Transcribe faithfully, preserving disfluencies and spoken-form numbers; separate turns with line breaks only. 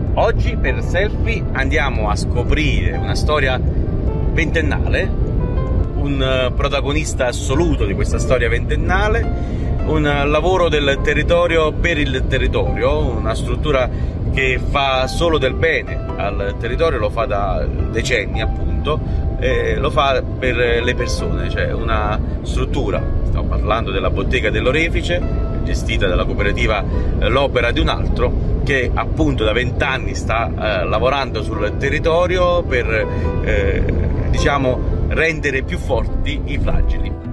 Oggi per Selfie andiamo a scoprire una storia ventennale, un protagonista assoluto di questa storia ventennale, un lavoro del territorio per il territorio, una struttura che fa solo del bene al territorio, lo fa da decenni appunto, e lo fa per le persone, cioè una struttura, stiamo parlando della bottega dell'Orefice, gestita dalla cooperativa L'Opera di un Altro, che appunto da vent'anni sta eh, lavorando sul territorio per eh, diciamo rendere più forti i fragili.